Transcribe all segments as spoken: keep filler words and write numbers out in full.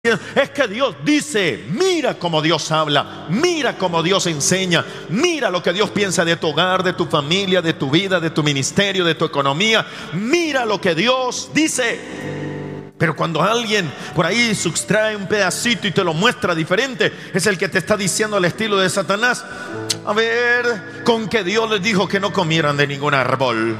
Es que Dios dice, mira cómo Dios habla, mira cómo Dios enseña, mira lo que Dios piensa de tu hogar, de tu familia, de tu vida, de tu ministerio, de tu economía. Mira lo que Dios dice. Pero cuando alguien por ahí sustrae un pedacito y te lo muestra diferente, es el que te está diciendo al estilo de Satanás: a ver, con que Dios les dijo que no comieran de ningún árbol.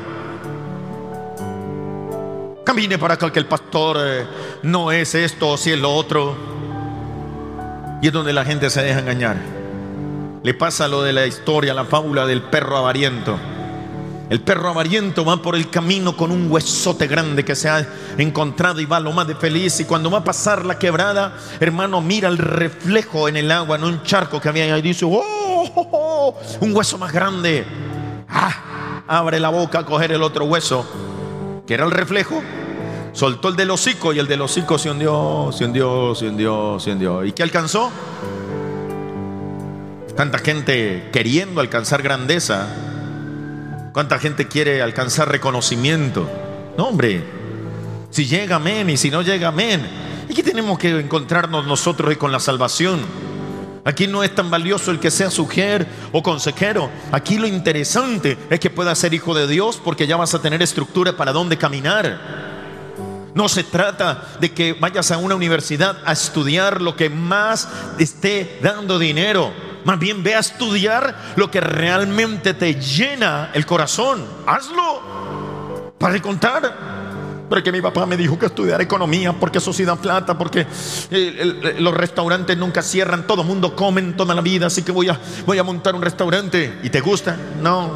Camine para acá que el pastor eh, no es esto o si es lo otro. Y es donde la gente se deja engañar. Le pasa lo de la historia, la fábula del perro avariento. El perro avariento va por el camino con un huesote grande que se ha encontrado y va lo más de feliz. Y cuando va a pasar la quebrada, hermano, mira el reflejo en el agua, en un charco que había ahí, y dice: ¡oh, oh, oh! Un hueso más grande. ¡Ah! Abre la boca a coger el otro hueso, que era el reflejo. Soltó el del hocico y el del hocico se hundió, se hundió, se hundió, se hundió. ¿Y qué alcanzó? Tanta gente queriendo alcanzar grandeza. ¿Cuánta gente quiere alcanzar reconocimiento? No, hombre, si llega, amén, y si no llega, amén. ¿Y qué tenemos que encontrarnos nosotros hoy con la salvación? Aquí no es tan valioso el que sea sujer o consejero. Aquí lo interesante es que puedas ser hijo de Dios, porque ya vas a tener estructura para dónde caminar. No se trata de que vayas a una universidad a estudiar lo que más esté dando dinero. Más bien ve a estudiar lo que realmente te llena el corazón. Hazlo para de contar. Pero que mi papá me dijo que estudiar economía porque eso sí da plata, porque el, el, los restaurantes nunca cierran, todo el mundo come toda la vida, así que voy a, voy a montar un restaurante. ¿Y te gusta? No.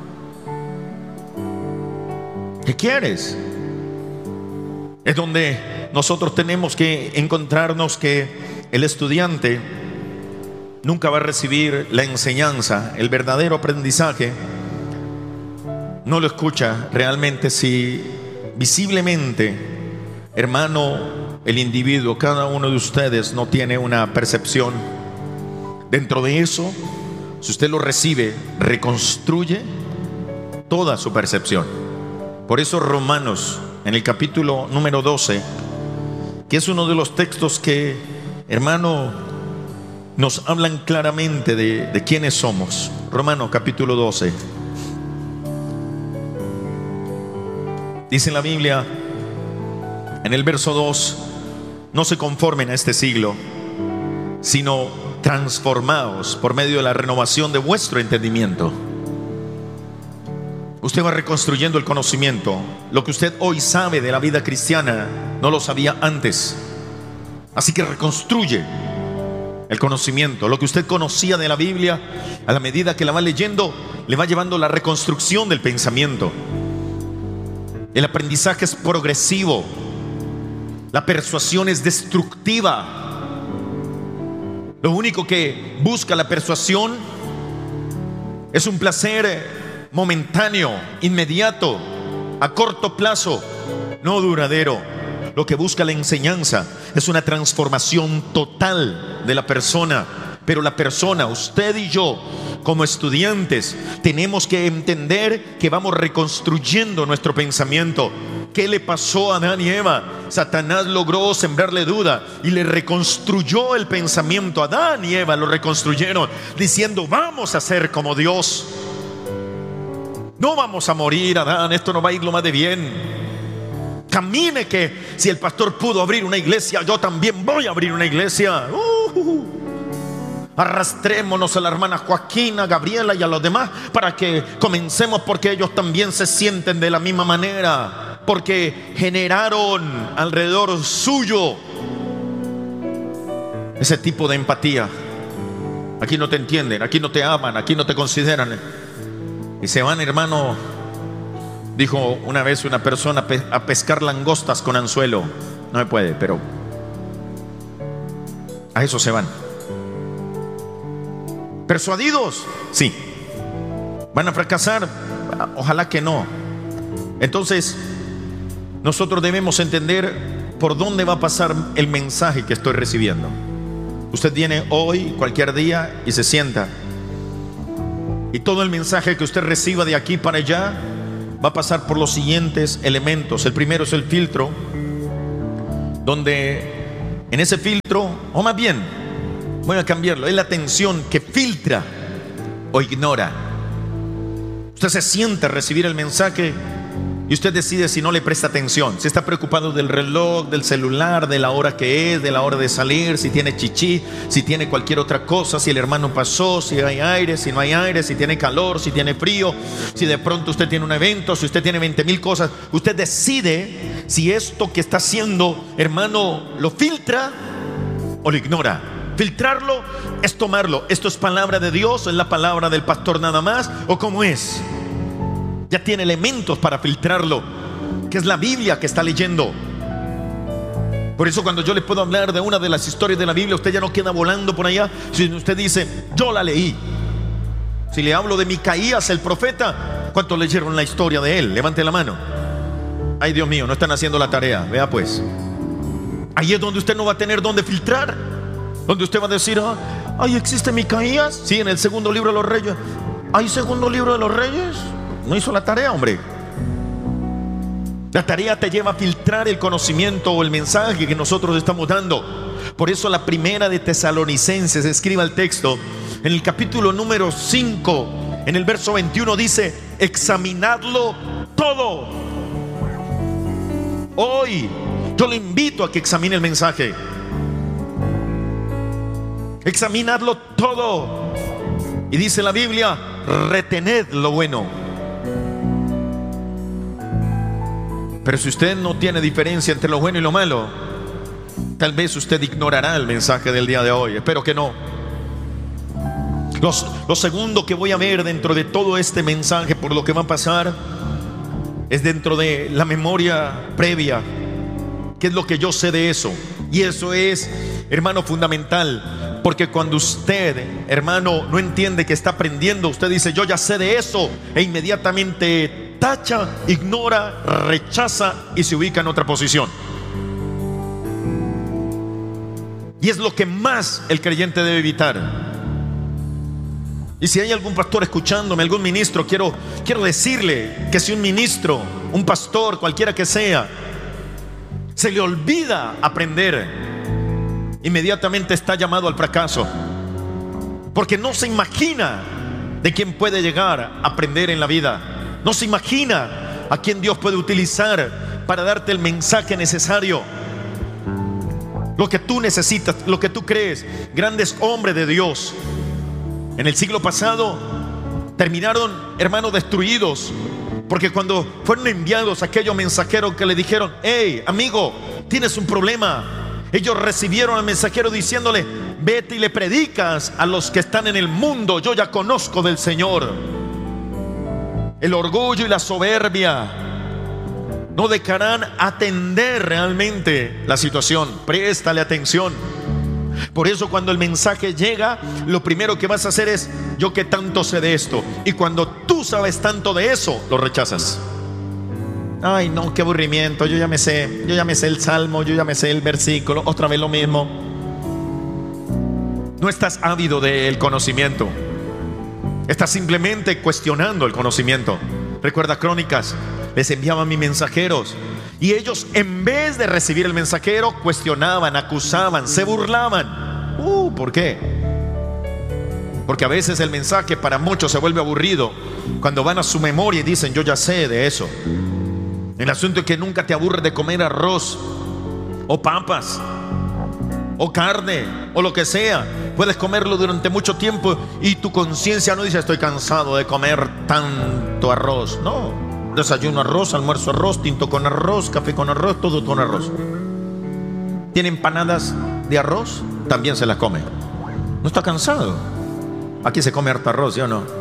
¿Qué quieres? Es donde nosotros tenemos que encontrarnos que el estudiante nunca va a recibir la enseñanza, el verdadero aprendizaje. No lo escucha realmente si visiblemente, hermano, el individuo, cada uno de ustedes no tiene una percepción. Dentro de eso, si usted lo recibe, reconstruye toda su percepción. Por eso Romanos, en el capítulo número doce, que es uno de los textos que, hermano, nos hablan claramente de, de quiénes somos. Romanos capítulo doce. Dice la Biblia en el verso dos: no se conformen a este siglo, sino transformaos por medio de la renovación de vuestro entendimiento. Usted va reconstruyendo el conocimiento. Lo que usted hoy sabe de la vida cristiana no lo sabía antes. Así que reconstruye el conocimiento. Lo que usted conocía de la Biblia, a la medida que la va leyendo, le va llevando la reconstrucción del pensamiento. El aprendizaje es progresivo. La persuasión es destructiva. Lo único que busca la persuasión es un placer momentáneo, inmediato, a corto plazo, no duradero. Lo que busca la enseñanza es una transformación total de la persona. Pero la persona, usted y yo, como estudiantes, tenemos que entender que vamos reconstruyendo nuestro pensamiento. ¿Qué le pasó a Adán y Eva? Satanás logró sembrarle duda y le reconstruyó el pensamiento. Adán y Eva lo reconstruyeron diciendo: vamos a ser como Dios. No vamos a morir, Adán, esto no va a ir lo más de bien. Camine, que si el pastor pudo abrir una iglesia, yo también voy a abrir una iglesia. uh, Arrastrémonos a la hermana Joaquina, Gabriela y a los demás para que comencemos, porque ellos también se sienten de la misma manera, porque generaron alrededor suyo ese tipo de empatía. Aquí no te entienden, aquí no te aman, aquí no te consideran, y se van, hermano. Dijo una vez una persona: a pescar langostas con anzuelo. No me puede, pero a eso se van. ¿Persuadidos? Sí. ¿Van a fracasar? Ojalá que no. Entonces, nosotros debemos entender por dónde va a pasar el mensaje que estoy recibiendo. Usted viene hoy, cualquier día, y se sienta, y todo el mensaje que usted reciba de aquí para allá va a pasar por los siguientes elementos. El primero es el filtro, donde en ese filtro, o más bien, voy a cambiarlo, es la atención que filtra o ignora. Usted se sienta a recibir el mensaje y usted decide si no le presta atención, si está preocupado del reloj, del celular, de la hora que es, de la hora de salir, si tiene chichi, si tiene cualquier otra cosa, si el hermano pasó, si hay aire, si no hay aire, si tiene calor, si tiene frío, si de pronto usted tiene un evento, si usted tiene veinte mil cosas. Usted decide si esto que está haciendo, hermano, lo filtra o lo ignora. Filtrarlo es tomarlo. ¿Esto es palabra de Dios o es la palabra del pastor nada más? ¿O cómo es? Ya tiene elementos para filtrarlo, que es la Biblia que está leyendo. Por eso cuando yo le puedo hablar de una de las historias de la Biblia, usted ya no queda volando por allá. Si usted dice, yo la leí. Si le hablo de Micaías, el profeta, ¿cuántos leyeron la historia de él? Levante la mano. Ay, Dios mío, no están haciendo la tarea. Vea pues, ahí es donde usted no va a tener donde filtrar, donde usted va a decir, ah, ay, ¿existe Micaías? Sí, en el segundo libro de los Reyes. ¿Hay segundo libro de los Reyes? No hizo la tarea, hombre. La tarea te lleva a filtrar el conocimiento o el mensaje que nosotros estamos dando. Por eso la primera de Tesalonicenses, escriba el texto, en el capítulo número cinco, en el verso veintiuno dice, examinadlo todo. Hoy yo le invito a que examine el mensaje. Examinadlo todo. Y dice la Biblia, retened lo bueno. Pero si usted no tiene diferencia entre lo bueno y lo malo, tal vez usted ignorará el mensaje del día de hoy. Espero que no. Los, lo segundo que voy a ver dentro de todo este mensaje, por lo que va a pasar, es dentro de la memoria previa. ¿Qué es lo que yo sé de eso? Y eso es, hermano, fundamental. Porque cuando usted, hermano, no entiende que está aprendiendo, usted dice, yo ya sé de eso, e inmediatamente tacha, ignora, rechaza y se ubica en otra posición. Y es lo que más el creyente debe evitar. Y si hay algún pastor escuchándome, algún ministro, quiero, quiero decirle que si un ministro, un pastor, cualquiera que sea, se le olvida aprender, inmediatamente está llamado al fracaso. Porque no se imagina de quién puede llegar a aprender en la vida. No se imagina a quién Dios puede utilizar para darte el mensaje necesario. Lo que tú necesitas, lo que tú crees. Grandes hombres de Dios en el siglo pasado terminaron, hermanos, destruidos. Porque cuando fueron enviados aquellos mensajeros que le dijeron, hey, amigo, tienes un problema, ellos recibieron al mensajero diciéndole, vete y le predicas a los que están en el mundo, yo ya conozco del Señor. El orgullo y la soberbia no dejarán atender realmente la situación. Préstale atención. Por eso cuando el mensaje llega, lo primero que vas a hacer es, yo que tanto sé de esto. Y cuando tú sabes tanto de eso, lo rechazas. Ay, no, qué aburrimiento, yo ya me sé, yo ya me sé el salmo, yo ya me sé el versículo, otra vez lo mismo. No estás ávido del conocimiento, estás simplemente cuestionando el conocimiento. Recuerda Crónicas, les enviaban mis mensajeros y ellos, en vez de recibir el mensajero, cuestionaban, acusaban, se burlaban. Uh, ¿por qué? Porque a veces el mensaje para muchos se vuelve aburrido cuando van a su memoria y dicen, yo ya sé de eso. El asunto es que nunca te aburres de comer arroz o papas o carne o lo que sea. Puedes comerlo durante mucho tiempo y tu conciencia no dice, estoy cansado de comer tanto arroz. No, desayuno arroz, almuerzo arroz, tinto con arroz, café con arroz, todo con arroz. ¿Tiene empanadas de arroz? También se las come. No está cansado. Aquí se come harto arroz, ¿sí o no?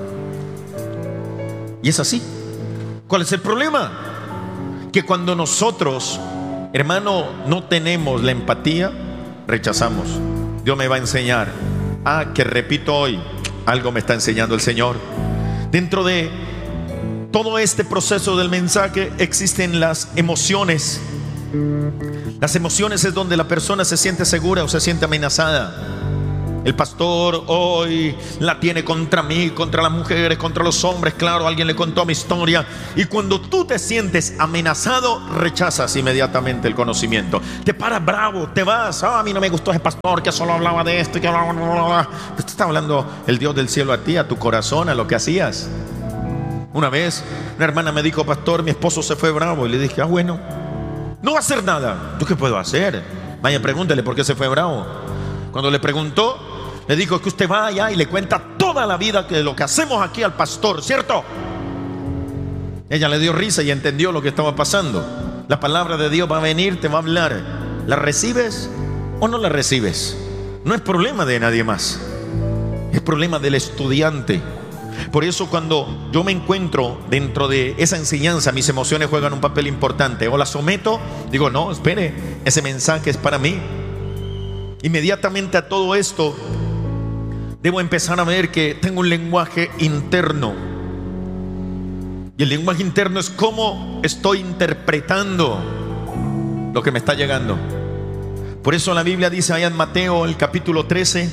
Y es así. ¿Cuál es el problema? Que cuando nosotros, hermano, no tenemos la empatía, rechazamos. Dios me va a enseñar. Ah, que repito hoy, algo me está enseñando el Señor. Dentro de todo este proceso del mensaje existen las emociones. Las emociones es donde la persona se siente segura o se siente amenazada. El pastor hoy la tiene contra mí, contra las mujeres, contra los hombres. Claro, alguien le contó mi historia. Y cuando tú te sientes amenazado, rechazas inmediatamente el conocimiento. Te paras bravo, te vas. Ah, a mí no me gustó ese pastor que solo hablaba de esto y que bla, bla, bla, bla. Te está hablando el Dios del cielo a ti, a tu corazón, a lo que hacías. Una vez una hermana me dijo: pastor, mi esposo se fue bravo. Y le dije: ah, bueno, no va a hacer nada. ¿Yo qué puedo hacer? Vaya, pregúntele por qué se fue bravo. Cuando le preguntó, le dijo: que usted vaya y le cuenta toda la vida de lo que hacemos aquí al pastor, ¿cierto? Ella le dio risa y entendió lo que estaba pasando. La palabra de Dios va a venir, te va a hablar. ¿La recibes o no la recibes? No es problema de nadie más, es problema del estudiante. Por eso cuando yo me encuentro dentro de esa enseñanza, mis emociones juegan un papel importante. O la someto, digo: no, espere, ese mensaje es para mí. Inmediatamente a todo esto debo empezar a ver que tengo un lenguaje interno. Y el lenguaje interno es cómo estoy interpretando lo que me está llegando. Por eso la Biblia dice allá en Mateo, el capítulo trece,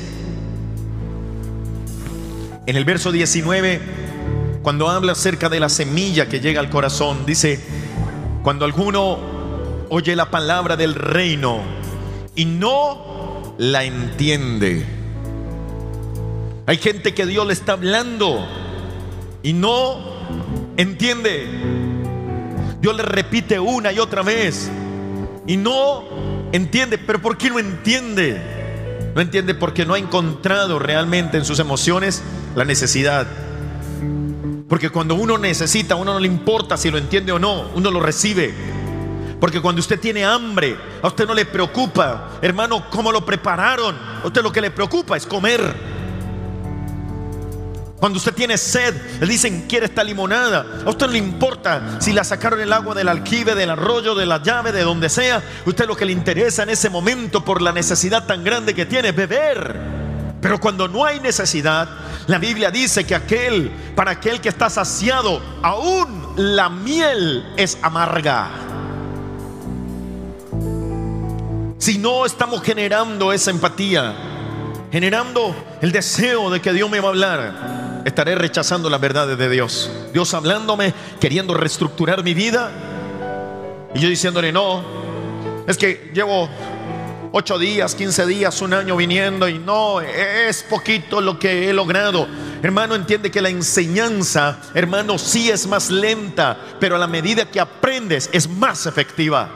en el verso diecinueve, cuando habla acerca de la semilla que llega al corazón, dice: cuando alguno oye la palabra del reino y no la entiende. Hay gente que Dios le está hablando y no entiende. Dios le repite una y otra vez y no entiende. ¿Pero por qué no entiende? No entiende porque no ha encontrado realmente en sus emociones la necesidad. Porque cuando uno necesita, a uno no le importa si lo entiende o no, uno lo recibe. Porque cuando usted tiene hambre, a usted no le preocupa, hermano, cómo lo prepararon. A usted lo que le preocupa es comer. Cuando usted tiene sed, le dicen: quiere esta limonada. A usted no le importa si la sacaron el agua del aljibe, del arroyo, de la llave, de donde sea. A usted lo que le interesa en ese momento, por la necesidad tan grande que tiene, es beber. Pero cuando no hay necesidad, la Biblia dice que aquel, para aquel que está saciado, aún la miel es amarga. Si no estamos generando esa empatía, generando el deseo de que Dios me va a hablar, estaré rechazando las verdades de Dios. Dios hablándome, queriendo reestructurar mi vida, y yo diciéndole: no, es que llevo ocho días, quince días, un año viniendo y no, es poquito lo que he logrado. Hermano, entiende que la enseñanza, hermano, sí es más lenta, pero a la medida que aprendes es más efectiva.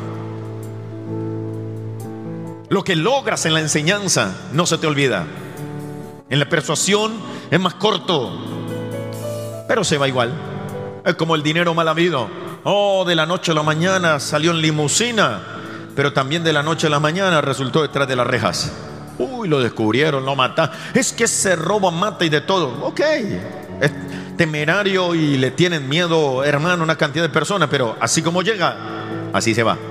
Lo que logras en la enseñanza no se te olvida. En la persuasión es más corto, pero se va igual. Es como el dinero mal habido. Oh, de la noche a la mañana salió en limusina, pero también de la noche a la mañana resultó detrás de las rejas. Uy, lo descubrieron, lo mataron. Es que se roba, mata y de todo. Ok, es temerario y le tienen miedo, hermano, una cantidad de personas, pero así como llega, así se va.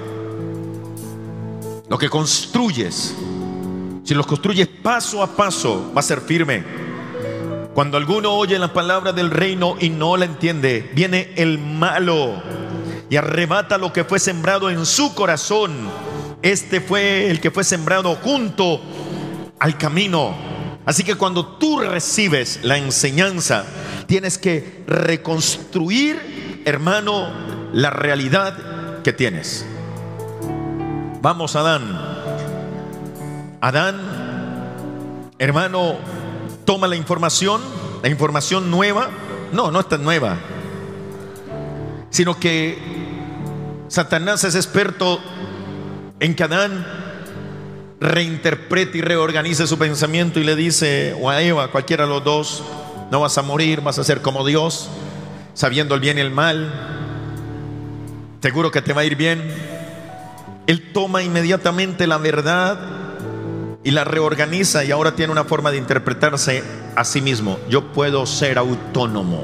Lo que construyes, si los construyes paso a paso, va a ser firme. Cuando alguno oye la palabra del reino y no la entiende, viene el malo y arrebata lo que fue sembrado en su corazón. Este fue el que fue sembrado junto al camino. Así que cuando tú recibes la enseñanza, tienes que reconstruir, hermano, la realidad que tienes. Vamos a Adán. Adán, hermano, toma la información, la información nueva. No, no es tan nueva, sino que Satanás es experto en que Adán reinterprete y reorganice su pensamiento y le dice, o a Eva, cualquiera de los dos: no vas a morir, vas a ser como Dios, sabiendo el bien y el mal, seguro que te va a ir bien. Él toma inmediatamente la verdad y la reorganiza, y ahora tiene una forma de interpretarse a sí mismo. Yo puedo ser autónomo,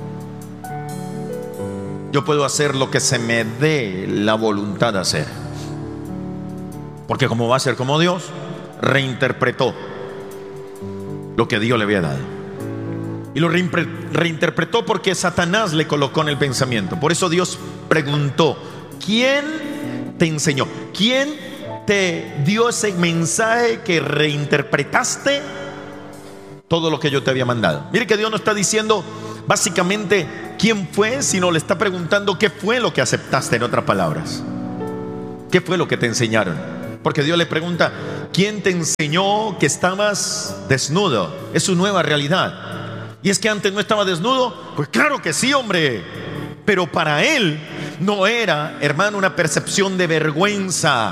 yo puedo hacer lo que se me dé la voluntad de hacer, porque como va a ser como Dios, reinterpretó lo que Dios le había dado. Y lo reinterpretó porque Satanás le colocó en el pensamiento. Por eso Dios preguntó: ¿quién te enseñó? ¿Quién te dio ese mensaje que reinterpretaste todo lo que yo te había mandado. Mire que Dios no está diciendo básicamente quién fue, sino le está preguntando qué fue lo que aceptaste, en otras palabras. ¿Qué fue lo que te enseñaron? Porque Dios le pregunta, ¿quién te enseñó que estabas desnudo? Es su nueva realidad. ¿Y es que antes no estaba desnudo? Pues claro que sí, hombre. Pero para él no era, hermano, una percepción de vergüenza.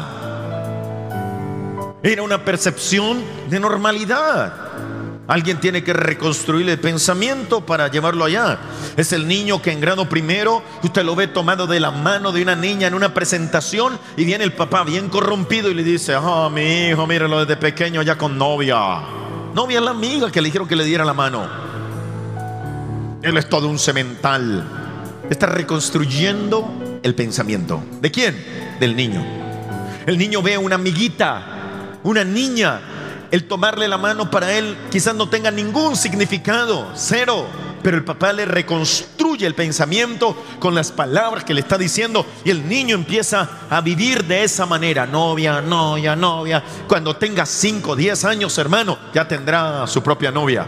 Era una percepción de normalidad. Alguien tiene que reconstruir el pensamiento para llevarlo allá. Es el niño que en grado primero usted lo ve tomado de la mano de una niña en una presentación y viene el papá bien corrompido y le dice: oh, mi hijo, míralo desde pequeño ya con novia. Novia es la amiga que le dijeron que le diera la mano. Él es todo un semental. Está reconstruyendo el pensamiento. ¿De quién? Del niño. El niño ve a una amiguita, una niña. El tomarle la mano para él quizás no tenga ningún significado, cero. Pero el papá le reconstruye el pensamiento con las palabras que le está diciendo, y el niño empieza a vivir de esa manera. Novia, novia, novia. Cuando tenga cinco, diez años, hermano, ya tendrá su propia novia.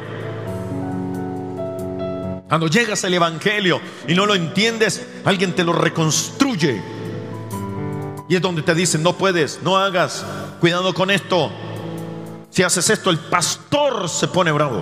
Cuando llegas al evangelio y no lo entiendes, alguien te lo reconstruye. Y es donde te dicen: no puedes, no hagas, cuidado con esto. Si haces esto, el pastor se pone bravo.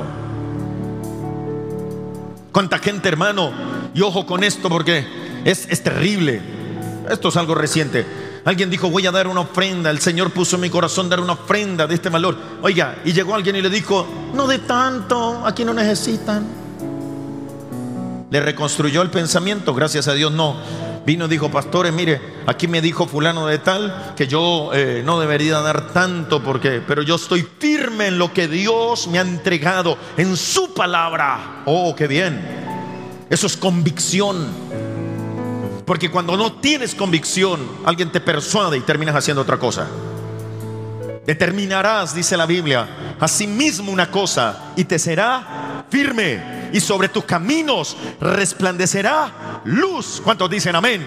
¿Cuánta gente, hermano? Y ojo con esto, porque es, es terrible. Esto es algo reciente. Alguien dijo: voy a dar una ofrenda. El Señor puso en mi corazón dar una ofrenda de este valor. Oiga, y llegó alguien y le dijo: no de tanto, aquí no necesitan. Le reconstruyó el pensamiento. Gracias a Dios no. Vino y dijo: pastores, mire, aquí me dijo fulano de tal que yo eh, no debería dar tanto, porque, pero yo estoy firme en lo que Dios me ha entregado, en su palabra. Oh, qué bien. Eso es convicción. Porque cuando no tienes convicción, alguien te persuade y terminas haciendo otra cosa. Determinarás, dice la Biblia, asimismo una cosa y te será firme, y sobre tus caminos resplandecerá luz. ¿Cuántos dicen amén?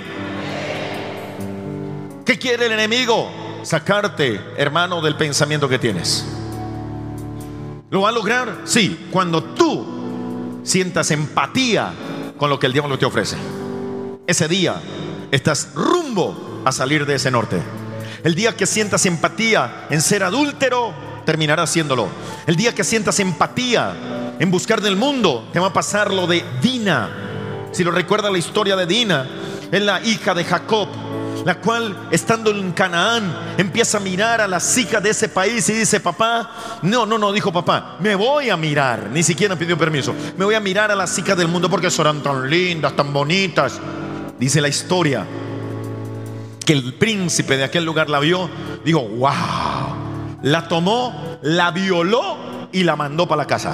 ¿Qué quiere el enemigo? Sacarte, hermano, del pensamiento que tienes. ¿Lo va a lograr? Sí, cuando tú sientas empatía con lo que el diablo te ofrece. Ese día estás rumbo a salir de ese norte. El día que sientas empatía en ser adúltero, terminarás haciéndolo. El día que sientas empatía en buscar del mundo, te va a pasar lo de Dina. Si lo recuerda la historia de Dina, es la hija de Jacob, la cual, estando en Canaán, empieza a mirar a las hijas de ese país y dice: papá, no, no, no, dijo papá, me voy a mirar. Ni siquiera pidió permiso. Me voy a mirar a las hijas del mundo porque serán tan lindas, tan bonitas. Dice la historia que el príncipe de aquel lugar la vio, dijo: wow. La tomó, la violó y la mandó para la casa.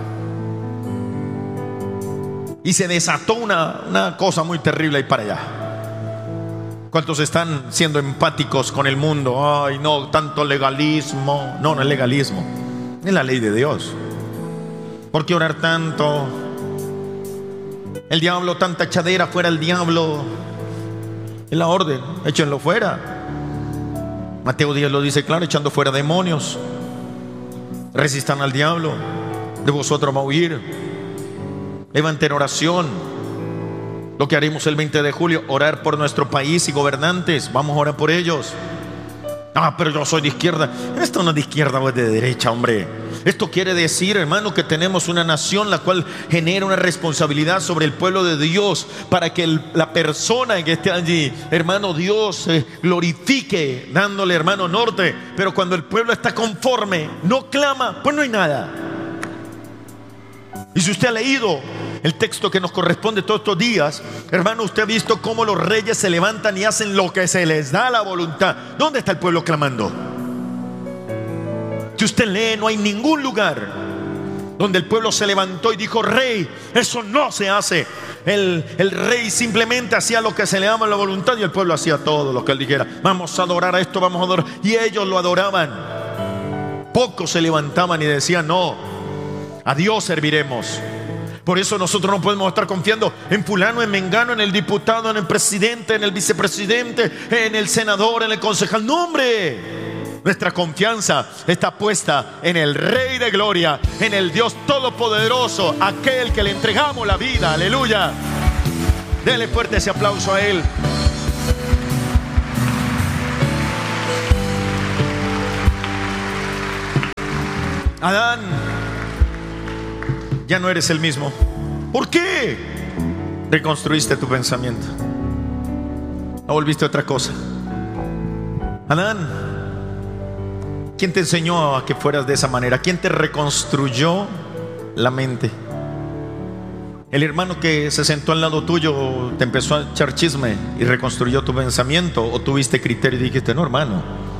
Y se desató una, una cosa muy terrible ahí para allá. ¿Cuántos están siendo empáticos con el mundo? Ay, no, tanto legalismo. No, no es legalismo, es la ley de Dios. ¿Por qué orar tanto? El diablo, tanta echadera, fuera el diablo. Es la orden, échenlo fuera. Mateo diez lo dice claro: echando fuera demonios. Resistan al diablo, de vosotros va a huir. Levanten oración. Lo que haremos el veinte de julio, orar por nuestro país y gobernantes. Vamos a orar por ellos. Ah, pero yo soy de izquierda. Esto no es de izquierda o es de derecha, hombre. Esto quiere decir, hermano, que tenemos una nación la cual genera una responsabilidad sobre el pueblo de Dios, para que el, la persona que esté allí, hermano, Dios se glorifique, dándole, hermano, norte. Pero cuando el pueblo está conforme, no clama, pues no hay nada. Y si usted ha leído el texto que nos corresponde todos estos días, hermano, usted ha visto cómo los reyes se levantan y hacen lo que se les da la voluntad. ¿Dónde está el pueblo clamando? Si usted lee, no hay ningún lugar donde el pueblo se levantó y dijo: rey, eso no se hace. El, el rey simplemente hacía lo que se le daba la voluntad, y el pueblo hacía todo lo que él dijera. Vamos a adorar a esto, vamos a adorar. Y ellos lo adoraban. Pocos se levantaban y decían: no, a Dios serviremos. Por eso nosotros no podemos estar confiando en fulano, en mengano, en el diputado, en el presidente, en el vicepresidente, en el senador, en el concejal. No, hombre. Nuestra confianza está puesta en el Rey de Gloria, en el Dios Todopoderoso, aquel que le entregamos la vida. Aleluya. Dele fuerte ese aplauso a Él. Adán, ya no eres el mismo. ¿Por qué? Reconstruiste tu pensamiento. No volviste a otra cosa. Adán, ¿quién te enseñó a que fueras de esa manera? ¿Quién te reconstruyó la mente? El hermano que se sentó al lado tuyo te empezó a echar chisme y reconstruyó tu pensamiento, o tuviste criterio y dijiste, no, hermano.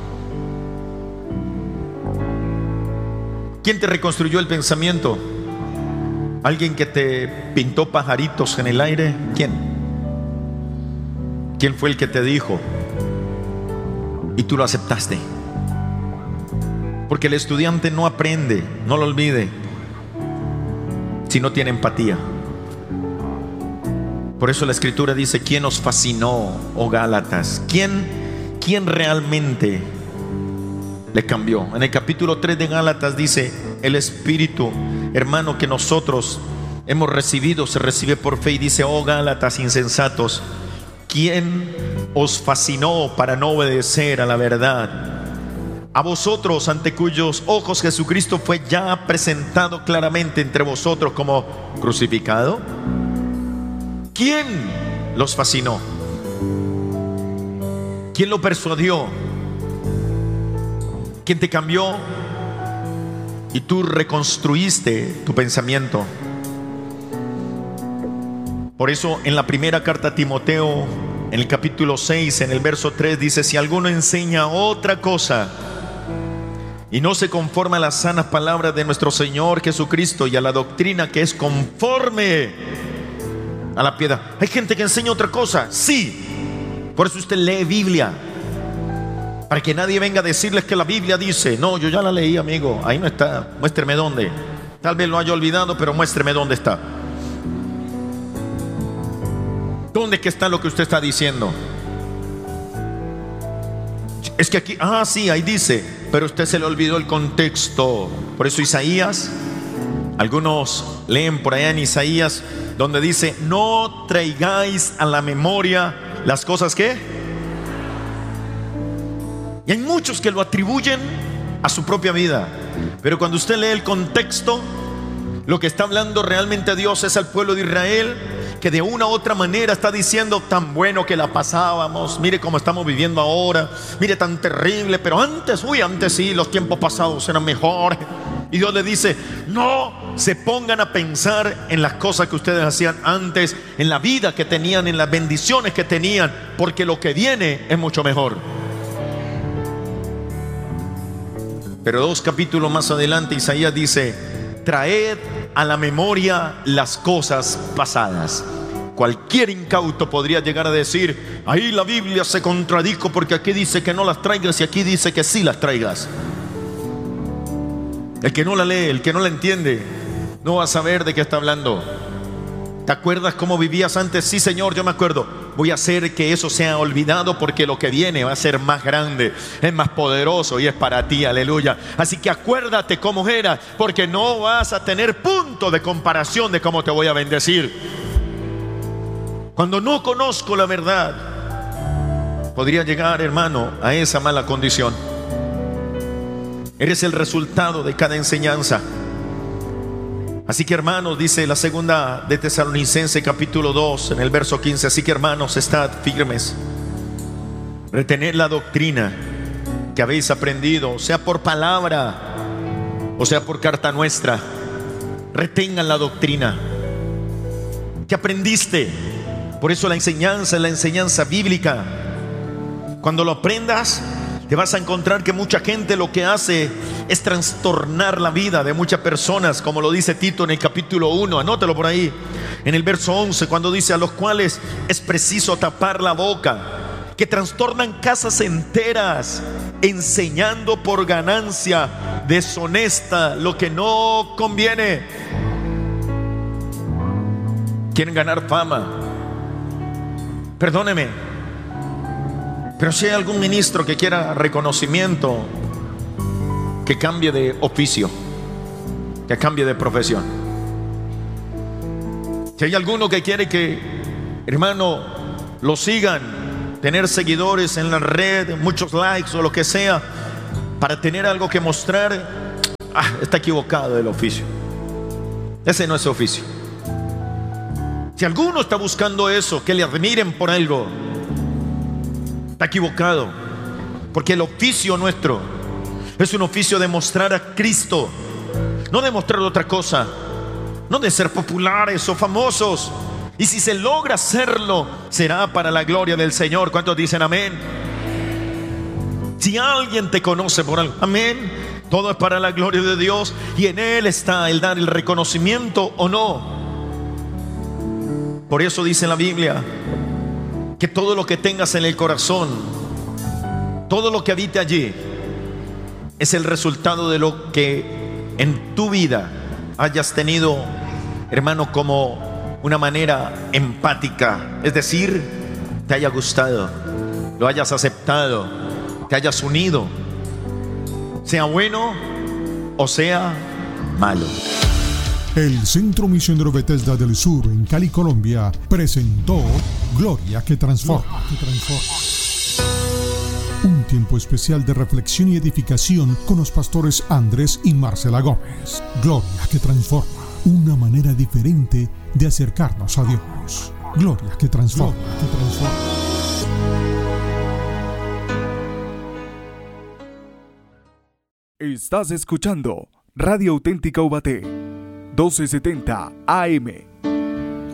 ¿Quién te reconstruyó el pensamiento? ¿Alguien que te pintó pajaritos en el aire? ¿Quién? ¿Quién fue el que te dijo y tú lo aceptaste? Porque el estudiante no aprende, no lo olvide, si no tiene empatía. Por eso la Escritura dice, ¿quién os fascinó, oh Gálatas? ¿Quién, quién realmente le cambió? En el capítulo tres de Gálatas dice, el Espíritu, hermano, que nosotros hemos recibido, se recibe por fe. Y dice, oh Gálatas insensatos, ¿quién os fascinó para no obedecer a la verdad? A vosotros, ante cuyos ojos Jesucristo fue ya presentado claramente entre vosotros como crucificado. ¿Quién los fascinó? ¿Quién lo persuadió? ¿Quién te cambió? Y tú reconstruiste tu pensamiento. Por eso en la primera carta a Timoteo, en el capítulo seis, en el verso tres, dice, si alguno enseña otra cosa y no se conforma a las sanas palabras de nuestro Señor Jesucristo y a la doctrina que es conforme a la piedad. Hay gente que enseña otra cosa, sí. Por eso usted lee Biblia, para que nadie venga a decirles que la Biblia dice, no, yo ya la leí, amigo, ahí no está, muéstreme dónde. Tal vez lo haya olvidado, pero muéstreme dónde está. ¿Dónde que está lo que usted está diciendo? Es que aquí, ah, sí, ahí dice, pero usted se le olvidó el contexto. Por eso Isaías, algunos leen por allá en Isaías, donde dice, no traigáis a la memoria las cosas que... Y hay muchos que lo atribuyen a su propia vida, pero cuando usted lee el contexto, lo que está hablando realmente Dios es al pueblo de Israel, que de una u otra manera está diciendo, tan bueno que la pasábamos, mire cómo estamos viviendo ahora, mire tan terrible, pero antes, uy, antes sí, los tiempos pasados eran mejores. Y Dios le dice, no se pongan a pensar en las cosas que ustedes hacían antes, en la vida que tenían, en las bendiciones que tenían, porque lo que viene es mucho mejor. Pero dos capítulos más adelante Isaías dice, traed a la memoria las cosas pasadas. Cualquier incauto podría llegar a decir, ahí la Biblia se contradijo, porque aquí dice que no las traigas y aquí dice que sí las traigas. El que no la lee, el que no la entiende, no va a saber de qué está hablando. ¿Te acuerdas cómo vivías antes? Sí, Señor, yo me acuerdo. Voy a hacer que eso sea olvidado, porque lo que viene va a ser más grande, es más poderoso y es para ti, aleluya. Así que acuérdate cómo era, porque no vas a tener punto de comparación de cómo te voy a bendecir. Cuando no conozco la verdad, podría llegar, hermano, a esa mala condición. Eres el resultado de cada enseñanza. Así que, hermanos, dice la segunda de Tesalonicenses capítulo dos en el verso quince, así que, hermanos, estad firmes, retened la doctrina que habéis aprendido, sea por palabra o sea por carta nuestra. Retengan la doctrina que aprendiste. Por eso la enseñanza es la enseñanza bíblica. Cuando lo aprendas, te vas a encontrar que mucha gente lo que hace es trastornar la vida de muchas personas, como lo dice Tito en el capítulo uno, anótalo por ahí, en el verso once, cuando dice, a los cuales es preciso tapar la boca, que trastornan casas enteras, enseñando por ganancia deshonesta lo que no conviene. Quieren ganar fama. Perdóneme, pero si hay algún ministro que quiera reconocimiento, que cambie de oficio, que cambie de profesión. Si hay alguno que quiere que, hermano, lo sigan, tener seguidores en la red, muchos likes o lo que sea, para tener algo que mostrar, ah, está equivocado del oficio. Ese no es oficio. Si alguno está buscando eso, que le admiren por algo, está equivocado, porque el oficio nuestro es un oficio de mostrar a Cristo, no de mostrar otra cosa, no de ser populares o famosos. Y si se logra hacerlo, será para la gloria del Señor. ¿Cuántos dicen amén? Si alguien te conoce por algo, amén, todo es para la gloria de Dios, y en Él está el dar el reconocimiento o no. Por eso dice la Biblia que todo lo que tengas en el corazón, todo lo que habite allí, es el resultado de lo que en tu vida hayas tenido, hermano, como una manera empática. Es decir, te haya gustado, lo hayas aceptado, te hayas unido, sea bueno o sea malo. El Centro Misionero Bethesda del Sur en Cali, Colombia, presentó Gloria que Transforma. Gloria que transforma. Un tiempo especial de reflexión y edificación con los pastores Andrés y Marcela Gómez. Gloria que Transforma. Una manera diferente de acercarnos a Dios. Gloria que Transforma. Gloria que transforma. Estás escuchando Radio Auténtica Ubaté, doce setenta A M.